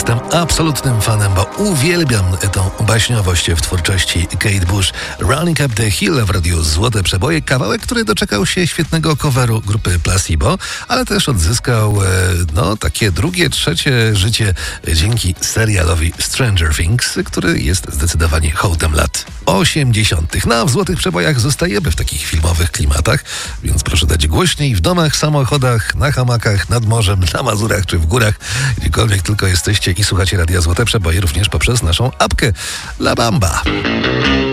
Jestem absolutnym fanem, bo uwielbiam tą baśniowość w twórczości Kate Bush. Running Up the Hill w radiu Złote Przeboje. Kawałek, który doczekał się świetnego coveru grupy Placebo, ale też odzyskał takie drugie, trzecie życie dzięki serialowi Stranger Things, który jest zdecydowanie hołdem lat 80. No a w Złotych Przebojach zostajemy w takich filmowych klimatach, więc proszę dać głośniej w domach, samochodach, na hamakach, nad morzem, na Mazurach czy w górach, gdziekolwiek tylko jesteście i słuchacie Radia Złote Przeboje również poprzez naszą apkę La Bamba.